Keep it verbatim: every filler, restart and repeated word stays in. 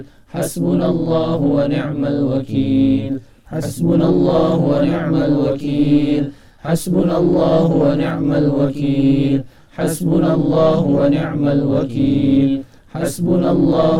حسبنا الله ونعم الوكيل حسبنا الله ونعم الوكيل حسبنا الله ونعم الوكيل حسبنا الله ونعم الوكيل حسبنا الله